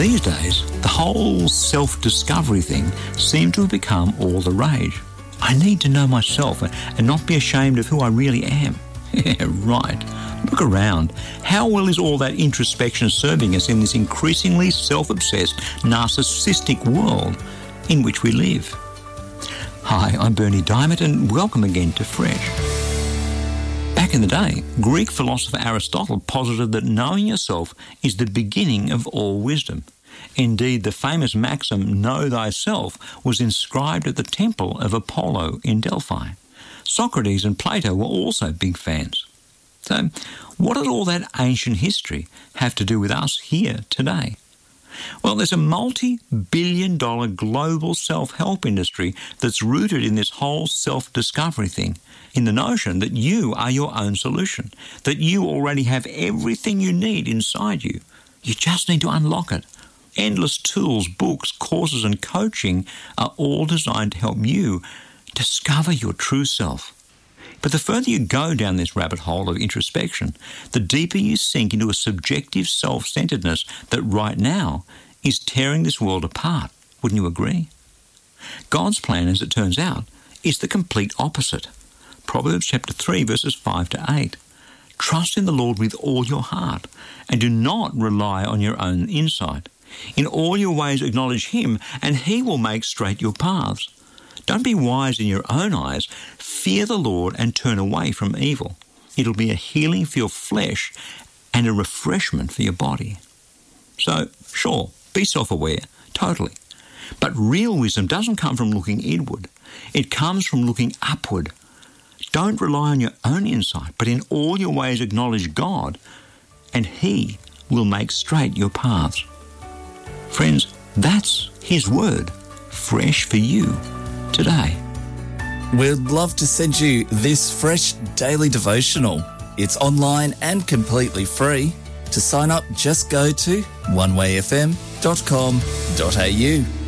These days, the whole self-discovery thing seems to have become all the rage. I need to know myself and not be ashamed of who I really am. Yeah, right. Look around. How well is all that introspection serving us in this increasingly self-obsessed, narcissistic world in which we live? Hi, I'm Bernie Diamond and welcome again to Fresh. Back in the day, Greek philosopher Aristotle posited that knowing yourself is the beginning of all wisdom. Indeed, the famous maxim, know thyself, was inscribed at the temple of Apollo in Delphi. Socrates and Plato were also big fans. So, what did all that ancient history have to do with us here today? Well, there's a multi-billion-dollar global self-help industry that's rooted in this whole self-discovery thing, in the notion that you are your own solution, that you already have everything you need inside you. You just need to unlock it. Endless tools, books, courses and coaching are all designed to help you discover your true self. But the further you go down this rabbit hole of introspection, the deeper you sink into a subjective self-centeredness that right now is tearing this world apart. Wouldn't you agree? God's plan, as it turns out, is the complete opposite. Proverbs chapter 3, verses 5 to 8. Trust in the Lord with all your heart and do not rely on your own insight. In all your ways acknowledge him and he will make straight your paths. Don't be wise in your own eyes. Fear the Lord and turn away from evil. It'll be a healing for your flesh and a refreshment for your body. So, sure, be self-aware, totally. But real wisdom doesn't come from looking inward. It comes from looking upward. Don't rely on your own insight, but in all your ways acknowledge God, and he will make straight your paths. Friends, that's his word, fresh for you today. We'd love to send you this fresh daily devotional. It's online and completely free. To sign up, just go to onewayfm.com.au.